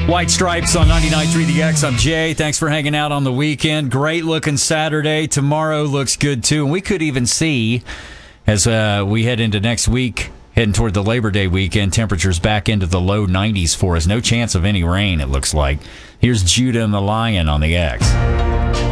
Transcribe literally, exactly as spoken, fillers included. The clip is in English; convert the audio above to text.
White Stripes on ninety-nine point three The X. I'm Jay. Thanks for hanging out on the weekend. Great looking Saturday. Tomorrow looks good too. And we could even see, as uh, we head into next week, heading toward the Labor Day weekend, temperatures back into the low nineties for us. No chance of any rain, it looks like. Here's Judah and the Lion on the X.